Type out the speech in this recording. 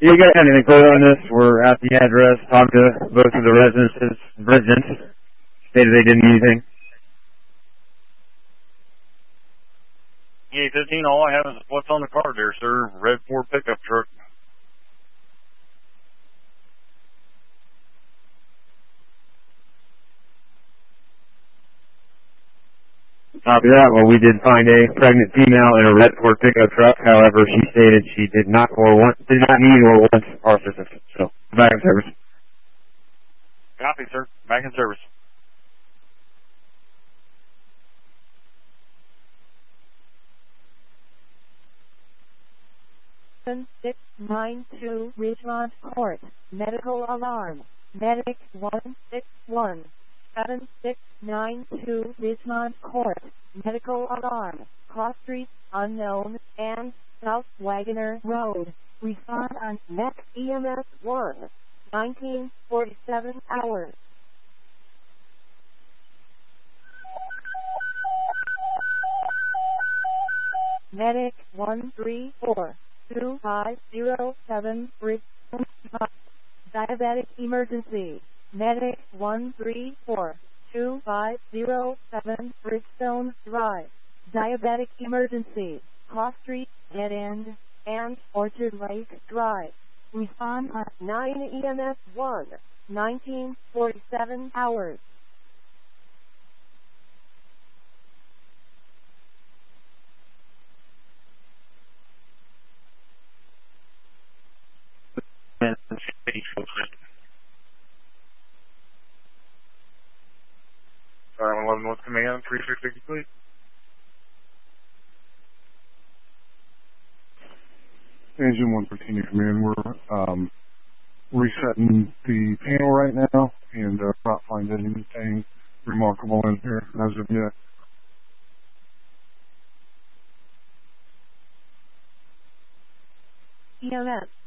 You guys have anything further on this? We're at the address, talked to both of the residents, stated they didn't need anything. Yeah, 15, all I have is what's on the card there, sir. Red Ford pickup truck. Copy that. Well, we did find a pregnant female in a red Ford pickup truck. However, she stated she did not need or want our assistance. So, back in service. Copy, sir. Back in service. Six nine two Ridgemont Court. Medical alarm. Medic 161. 7692 Ridgemont Court. Medical alarm. Cross Street unknown and South Wagoner Road. Respond on MEC EMS 1. 1947 hours. Medic 134 2507 Ridgemont. Diabetic emergency. Medic 134 2507 Bridgestone Drive. Diabetic emergency. Cross Street, Dead End, and Orchard Lake Drive. Respond on 9 EMS 1. 1947 hours. Sorry, 111 North Command, 3660, please. Engine 113 Command, we're resetting the panel right now and not finding anything remarkable in here as of yet. EMS